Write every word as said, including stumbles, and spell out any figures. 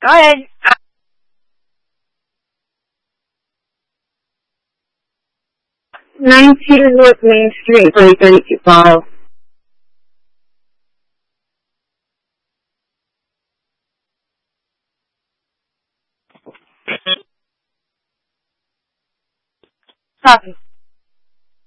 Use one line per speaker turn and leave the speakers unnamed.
Go ahead.
nineteen North Main Street, three thirty-two file.
Copy.